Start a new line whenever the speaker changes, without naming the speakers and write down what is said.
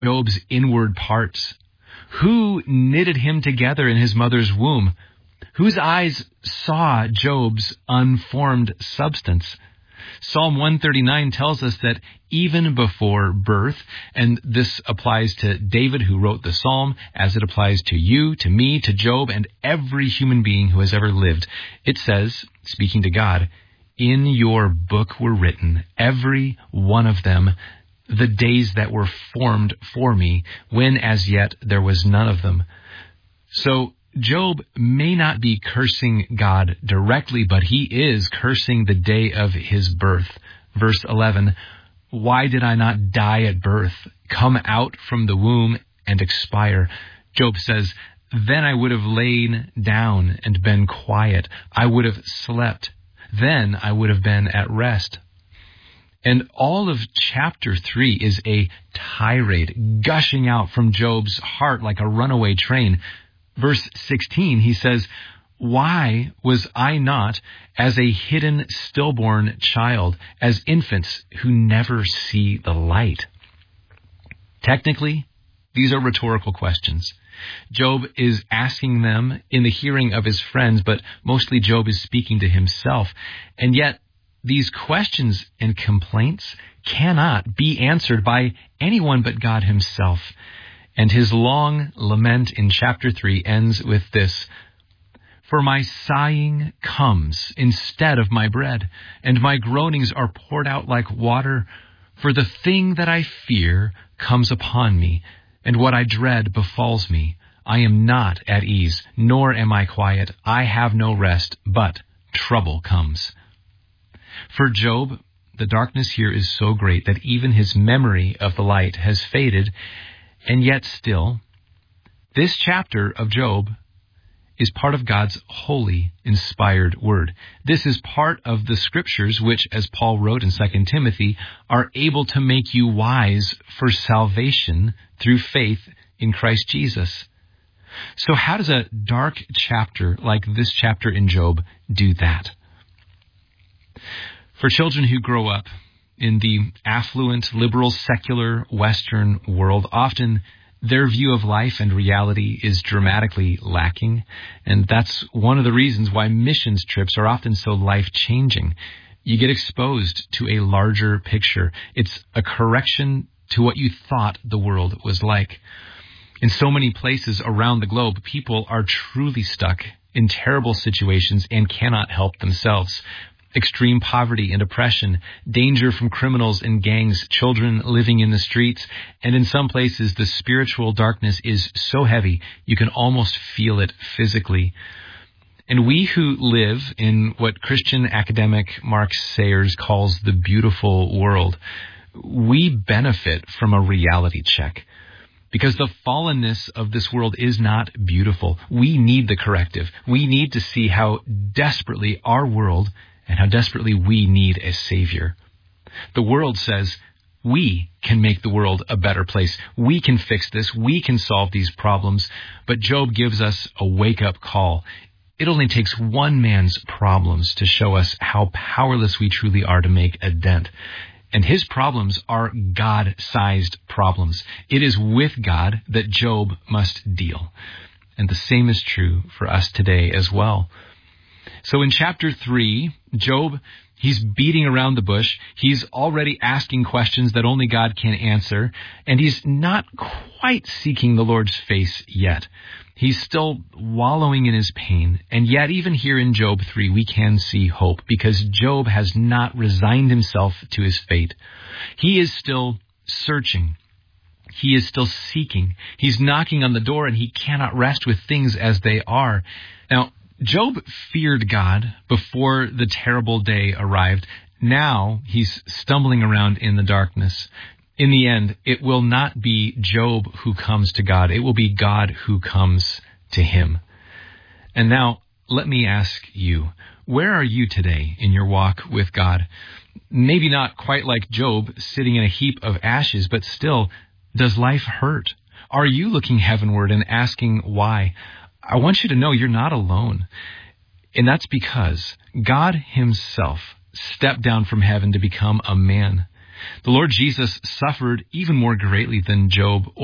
Job's inward parts? Who knitted him together in his mother's womb? Whose eyes saw Job's unformed substance? Psalm 139 tells us that even before birth, and this applies to David who wrote the psalm, as it applies to you, to me, to Job, and every human being who has ever lived, it says, speaking to God, in your book were written, every one of them, the days that were formed for me, when as yet there was none of them. So Job may not be cursing God directly, but he is cursing the day of his birth. Verse 11, why did I not die at birth, come out from the womb and expire? Job says, then I would have lain down and been quiet. I would have slept. Then I would have been at rest. And all of chapter 3 is a tirade gushing out from Job's heart like a runaway train. Verse 16, he says, why was I not as a hidden stillborn child, as infants who never see the light? Technically, these are rhetorical questions. Job is asking them in the hearing of his friends, but mostly Job is speaking to himself. And yet, these questions and complaints cannot be answered by anyone but God himself. And his long lament in chapter 3 ends with this, for my sighing comes instead of my bread, and my groanings are poured out like water. For the thing that I fear comes upon me, and what I dread befalls me. I am not at ease, nor am I quiet. I have no rest, but trouble comes. For Job, the darkness here is so great that even his memory of the light has faded, and yet still, this chapter of Job is part of God's holy, inspired word. This is part of the scriptures which, as Paul wrote in 2 Timothy, are able to make you wise for salvation through faith in Christ Jesus. So how does a dark chapter like this chapter in Job do that? For children who grow up in the affluent, liberal, secular Western world, often their view of life and reality is dramatically lacking. And that's one of the reasons why missions trips are often so life-changing. You get exposed to a larger picture. It's a correction to what you thought the world was like. In so many places around the globe, people are truly stuck in terrible situations and cannot help themselves. Extreme poverty and oppression, danger from criminals and gangs, children living in the streets, and in some places the spiritual darkness is so heavy you can almost feel it physically. And we who live in what Christian academic Mark Sayers calls the beautiful world, we benefit from a reality check. Because the fallenness of this world is not beautiful. We need the corrective. We need to see how desperately our world and how desperately we need a Savior. The world says, we can make the world a better place. We can fix this. We can solve these problems. But Job gives us a wake-up call. It only takes one man's problems to show us how powerless we truly are to make a dent. And his problems are God-sized problems. It is with God that Job must deal. And the same is true for us today as well. So in chapter 3, Job, he's beating around the bush. He's already asking questions that only God can answer. And he's not quite seeking the Lord's face yet. He's still wallowing in his pain. And yet even here in Job 3, we can see hope because Job has not resigned himself to his fate. He is still searching. He is still seeking. He's knocking on the door and he cannot rest with things as they are. Now, Job feared God before the terrible day arrived. Now he's stumbling around in the darkness. In the end, it will not be Job who comes to God. It will be God who comes to him. And now, let me ask you, where are you today in your walk with God? Maybe not quite like Job, sitting in a heap of ashes, but still, does life hurt? Are you looking heavenward and asking why? I want you to know you're not alone. And that's because God himself stepped down from heaven to become a man. The Lord Jesus suffered even more greatly than Job